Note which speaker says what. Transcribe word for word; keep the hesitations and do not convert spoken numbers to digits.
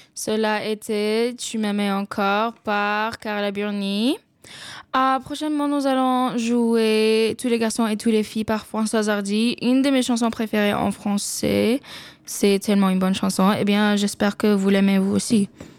Speaker 1: Cela était Tu m'aimais encore par Carla Burni. Ah, prochainement, nous allons jouer Tous les garçons et toutes les filles par Françoise Hardy, une de mes chansons préférées en français. C'est tellement une bonne chanson. Eh bien, j'espère que vous l'aimez vous aussi.